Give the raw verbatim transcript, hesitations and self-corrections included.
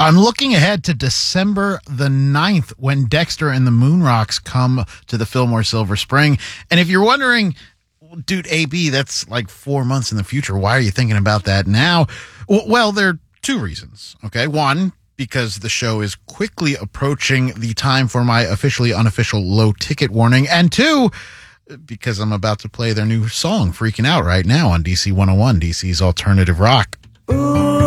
I'm looking ahead to December the ninth when Dexter and the Moonrocks come to the Fillmore Silver Spring. And if you're wondering, dude, A B, that's like four months in the future. Why are you thinking about that now? Well, there are two reasons. Okay. One, because the show is quickly approaching the time for my officially unofficial low ticket warning. And two, because I'm about to play their new song, Freaking Out, right now on D C one oh one, D C's alternative rock. Ooh.